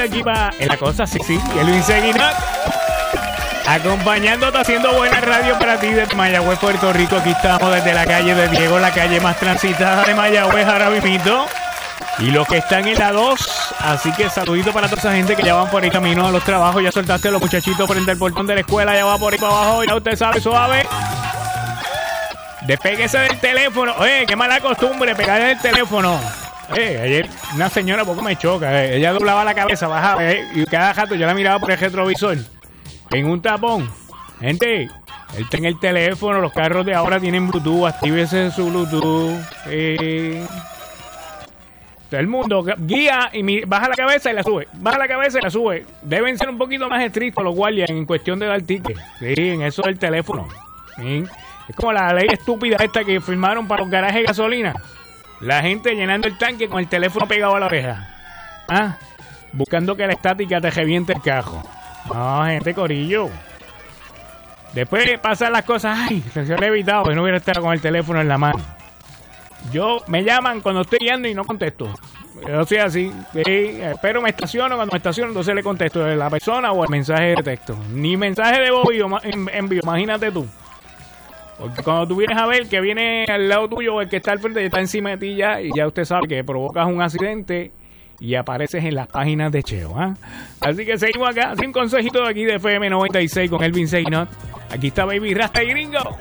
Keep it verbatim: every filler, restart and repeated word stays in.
trabajando aquí para en la cosa, sí, sí, y Elvin Seguinot, acompañándote, haciendo buena radio para ti desde Mayagüez, Puerto Rico. Aquí estamos desde la calle de Diego, la calle más transitada de Mayagüez ahora mismito. Y los que están en la dos, así que saludito para toda esa gente que ya van por ahí camino a los trabajos. Ya soltaste a los muchachitos frente al portón de la escuela, ya va por ahí para abajo, ya usted sabe, suave. Despéguese del teléfono. Oye, qué mala costumbre pegar en el teléfono. Eh, ayer una señora poco me choca, eh. Ella doblaba la cabeza, bajaba, eh, y cada rato yo la miraba por el retrovisor en un tapón. Gente, él está en el teléfono, los carros de ahora tienen Bluetooth, actívese su Bluetooth. Eh, todo el mundo guía y mi, baja la cabeza y la sube, baja la cabeza y la sube. Deben ser un poquito más estrictos los guardias en cuestión de dar ticket. Sí, en eso del teléfono. ¿Sí? Es como la ley estúpida esta que firmaron para los garajes de gasolina. La gente llenando el tanque con el teléfono pegado a la oreja. ¿Ah? Buscando que la estática te reviente el carro. No, gente, corillo. Después pasan las cosas. Ay, se hubiera evitado que no hubiera estado con el teléfono en la mano. Yo, me llaman cuando estoy guiando y no contesto. Yo soy así. Sí, espero me estaciono. Cuando me estaciono, entonces le contesto a la persona o el mensaje de texto. Ni mensaje de voz envío, imagínate tú. Porque cuando tú vienes a ver que viene al lado tuyo o el que está al frente está encima de ti ya, y ya usted sabe que provocas un accidente y apareces en las páginas de Cheo, ¿eh? Así que seguimos acá, sin consejito de aquí de F M noventa y seis con Elvin Seguinot. Aquí está Baby Rasta y Gringo.